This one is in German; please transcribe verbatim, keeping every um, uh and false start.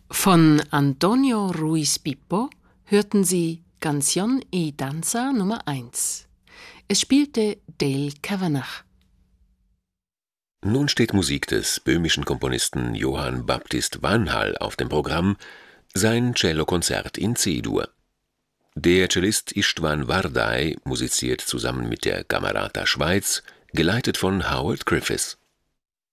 Von Antonio Ruiz Pipo hörten Sie Canción y Danza Nummer eins. Es spielte Dale Kavanagh. Nun steht Musik des böhmischen Komponisten Johann Baptist Vanhal auf dem Programm, sein Cellokonzert in C-Dur. Der Cellist István Vardai musiziert zusammen mit der Camerata Schweiz, geleitet von Howard Griffiths.